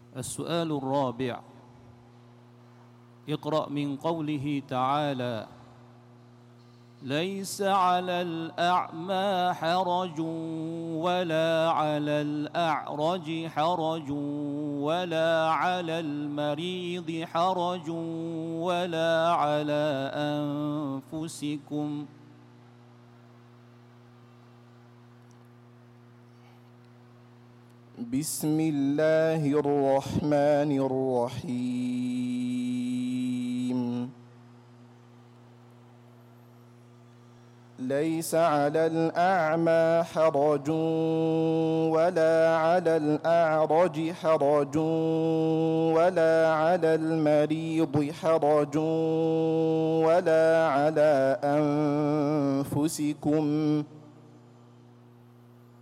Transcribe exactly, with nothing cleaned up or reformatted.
السؤال الرابع: اقرأ من قوله تعالى: ليس على الأعمى حرج ولا على الأعرج حرج ولا على المريض حرج ولا على أنفسكم. بسم الله الرحمن الرحيم. ليس على الأعمى حرج ولا على الأعرج حرج ولا على المريض حرج ولا على أنفسكم